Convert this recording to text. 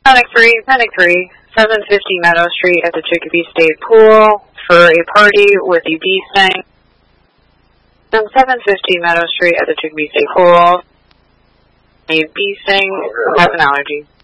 Panic 3, 750 Meadow Street at the Chicopee State Pool for a party with a bee sting. 750 Meadow Street at the Chicopee State Pool. A bee sting has an allergy.